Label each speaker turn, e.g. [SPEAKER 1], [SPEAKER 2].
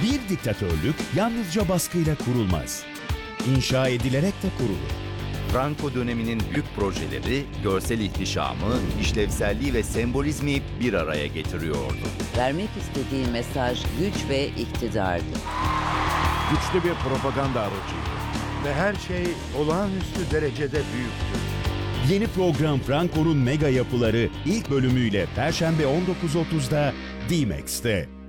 [SPEAKER 1] Bir diktatörlük yalnızca baskıyla kurulmaz. İnşa edilerek de kurulur.
[SPEAKER 2] Franco döneminin büyük projeleri, görsel ihtişamı, işlevselliği ve sembolizmi bir araya getiriyordu.
[SPEAKER 3] Vermek istediği mesaj güç ve iktidardı.
[SPEAKER 4] Güçlü bir propaganda aracıydı. Ve her şey olağanüstü derecede büyüktü.
[SPEAKER 1] Yeni program Franco'nun mega yapıları ilk bölümüyle Perşembe 19.30'da D-Max'te.